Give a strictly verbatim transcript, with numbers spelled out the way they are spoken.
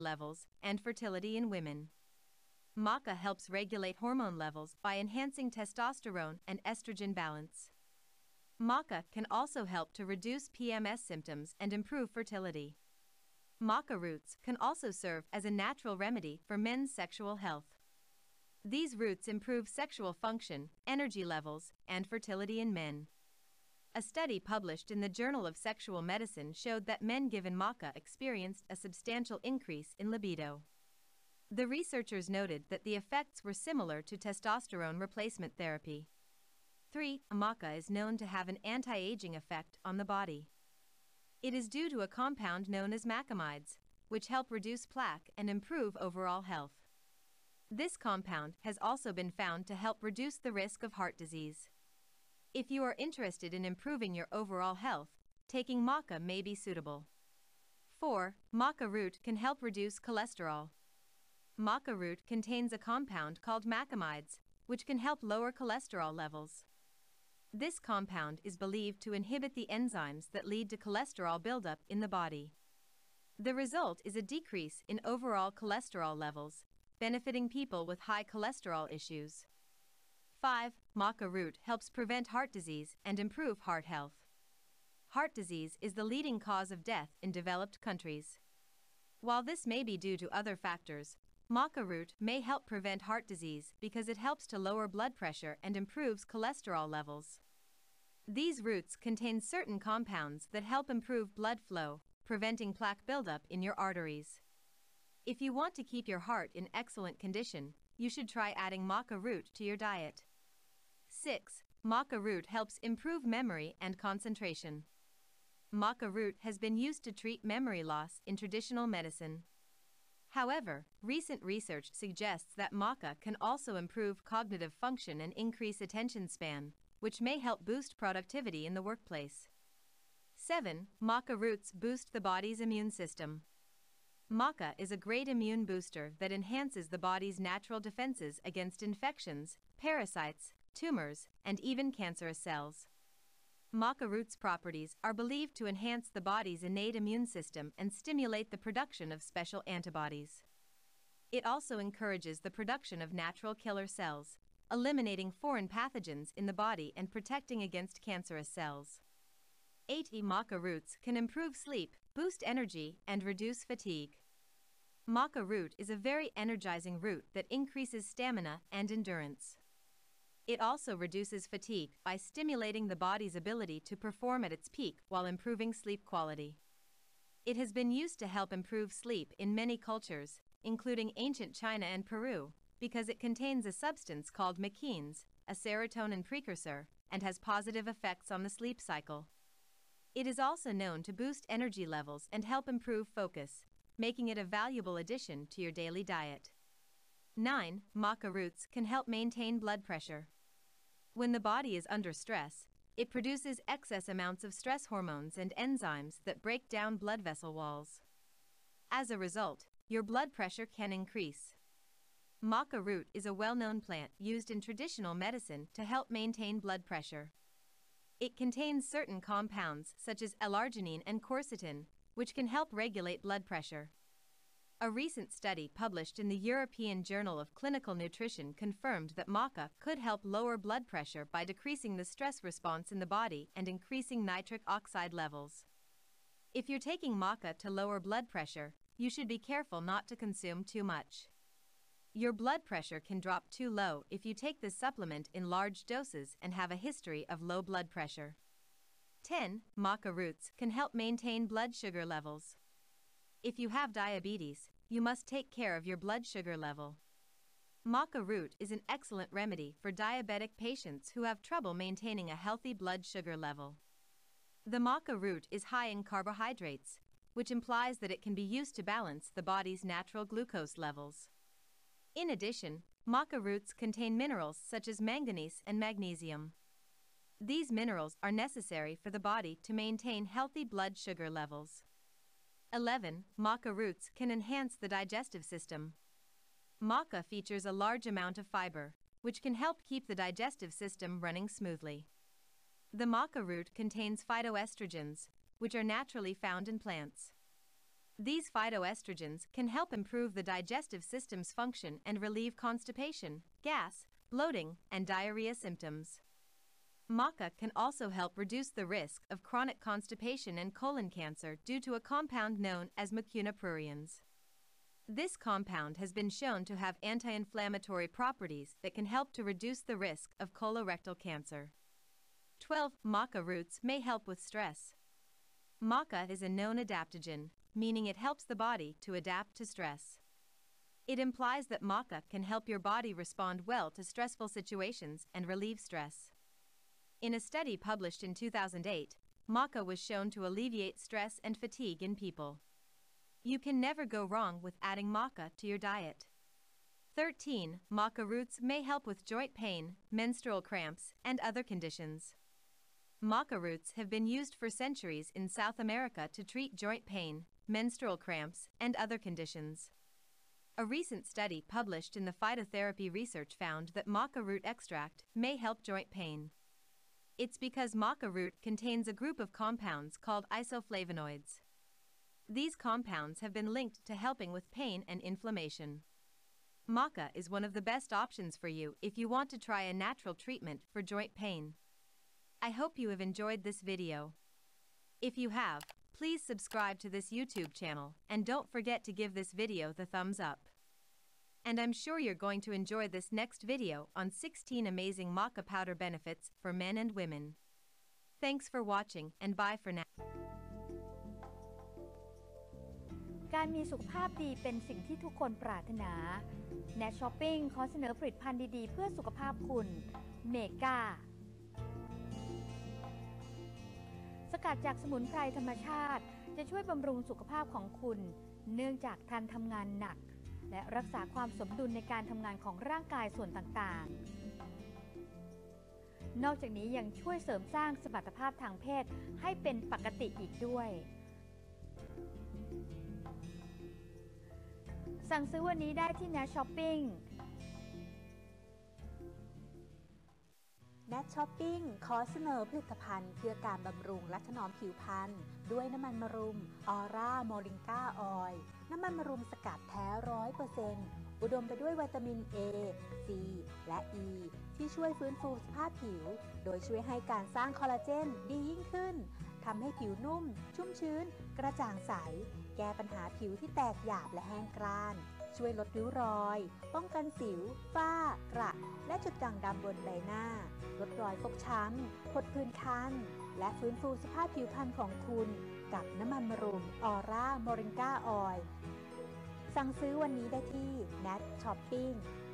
levels and fertility in women. Maca helps regulate hormone levels by enhancing testosterone and estrogen balance. Maca can also help to reduce P M S symptoms and improve fertility. Maca roots can also serve as a natural remedy for men's sexual health. These roots improve sexual function, energy levels, and fertility in men. A study published in the Journal of Sexual Medicine showed that men given maca experienced a substantial increase in libido. The researchers noted that the effects were similar to testosterone replacement therapy. three. Maca is known to have an anti-aging effect on the body. It is due to a compound known as macamides, which help reduce plaque and improve overall health. This compound has also been found to help reduce the risk of heart disease. If you are interested in improving your overall health, taking maca may be suitable. four. Maca root can help reduce cholesterol. Maca root contains a compound called macamides, which can help lower cholesterol levels. This compound is believed to inhibit the enzymes that lead to cholesterol buildup in the body. The result is a decrease in overall cholesterol levels, benefiting people with high cholesterol issues. five. Maca root helps prevent heart disease and improve heart health. Heart disease is the leading cause of death in developed countries. While this may be due to other factors, maca root may help prevent heart disease because it helps to lower blood pressure and improves cholesterol levels. These roots contain certain compounds that help improve blood flow, preventing plaque buildup in your arteries. If you want to keep your heart in excellent condition, you should try adding maca root to your diet. six. Maca root helps improve memory and concentration. Maca root has been used to treat memory loss in traditional medicine. However, recent research suggests that maca can also improve cognitive function and increase attention span, which may help boost productivity in the workplace. seven. Maca roots boost the body's immune system. Maca is a great immune booster that enhances the body's natural defenses against infections, parasites, tumors, and even cancerous cells. Maca root's properties are believed to enhance the body's innate immune system and stimulate the production of special antibodies. It also encourages the production of natural killer cells, eliminating foreign pathogens in the body and protecting against cancerous cells. eight. Maca roots can improve sleep, boost energy, and reduce fatigue. Maca root is a very energizing root that increases stamina and endurance. It also reduces fatigue by stimulating the body's ability to perform at its peak while improving sleep quality. It has been used to help improve sleep in many cultures, including ancient China and Peru, because it contains a substance called maquins, a serotonin precursor, and has positive effects on the sleep cycle. It is also known to boost energy levels and help improve focus, making it a valuable addition to your daily diet. nine. Maca roots can help maintain blood pressure. When the body is under stress, it produces excess amounts of stress hormones and enzymes that break down blood vessel walls. As a result, your blood pressure can increase. Maca root is a well-known plant used in traditional medicine to help maintain blood pressure. It contains certain compounds such as L-arginine and quercetin, which can help regulate blood pressure. A recent study published in the European Journal of Clinical Nutrition confirmed that maca could help lower blood pressure by decreasing the stress response in the body and increasing nitric oxide levels. If you're taking maca to lower blood pressure, you should be careful not to consume too much. Your blood pressure can drop too low if you take this supplement in large doses and have a history of low blood pressure. ten. Maca roots can help maintain blood sugar levels. If you have diabetes, you must take care of your blood sugar level. Maca root is an excellent remedy for diabetic patients who have trouble maintaining a healthy blood sugar level. The maca root is high in carbohydrates, which implies that it can be used to balance the body's natural glucose levels. In addition, maca roots contain minerals such as manganese and magnesium. These minerals are necessary for the body to maintain healthy blood sugar levels. eleven. Maca roots can enhance the digestive system. Maca features a large amount of fiber, which can help keep the digestive system running smoothly. The maca root contains phytoestrogens, which are naturally found in plants. These phytoestrogens can help improve the digestive system's function and relieve constipation, gas, bloating, and diarrhea symptoms. Maca can also help reduce the risk of chronic constipation and colon cancer due to a compound known as mucuna pruriens. This compound has been shown to have anti-inflammatory properties that can help to reduce the risk of colorectal cancer. twelve. Maca roots may help with stress. Maca is a known adaptogen, meaning it helps the body to adapt to stress. It implies that maca can help your body respond well to stressful situations and relieve stress. In a study published in two thousand eight, maca was shown to alleviate stress and fatigue in people. You can never go wrong with adding maca to your diet. thirteen. Maca roots may help with joint pain, menstrual cramps, and other conditions. Maca roots have been used for centuries in South America to treat joint pain, menstrual cramps, and other conditions. A recent study published in the Phytotherapy Research found that maca root extract may help joint pain. It's because maca root contains a group of compounds called isoflavonoids. These compounds have been linked to helping with pain and inflammation. Maca is one of the best options for you if you want to try a natural treatment for joint pain. I hope you have enjoyed this video. If you have, please subscribe to this YouTube channel and don't forget to give this video the thumbs up. And I'm sure you're going to enjoy this next video on sixteen amazing maca powder benefits for men and women. Thanks for watching and bye for now. การมีสุขภาพดีเป็นสิ่งที่ทุกคนปรารถนา Nat Shopping ขอเสนอผลิตภัณฑ์ดีๆเพื่อสุขภาพคุณ เมกา สกัดจากสมุนไพรธรรมชาติจะช่วยบำรุงสุขภาพของคุณเนื่องจากท่านทำงานหนักและรักษาความสมดุลในการทำงานของร่างกายส่วนต่างๆนอกจากนี้ยังช่วยเสริมสร้างสมรรถภาพทางเพศให้เป็นปกติอีกด้วยสั่งซื้อวันนี้ได้ที่ Nat Shopping Nat Shopping ขอเสนอผลิตภัณฑ์เพื่อการบำรุงและถนอมผิวพรรณด้วยน้ำมันมะรุมออร่ามอริงกาออยล์น้ำมันมะรุมสกัดแท้ ร้อยเปอร์เซ็นต์ อุดมไปด้วยวิตามิน A, C และ E ที่ช่วยฟื้นฟูสภาพผิวโดยช่วยให้การสร้างคอลลาเจนดียิ่งขึ้นทำให้ผิวนุ่มชุ่มชื้นกระจ่างใสแก้ปัญหาผิวที่แตกหยาบและแห้งกร้านช่วยลดริ้วรอยป้องกันสิวฝ้ากระและจุดด่างดำบนใบหน้าลดรอยฟกช้ำผดผื่นคันและฟื้นฟูสภาพผิวพรรณของคุณกับน้ำมันมะรุมออร่ามอริงกาออยล์สั่งซื้อวันนี้ได้ที่ Nat Shopping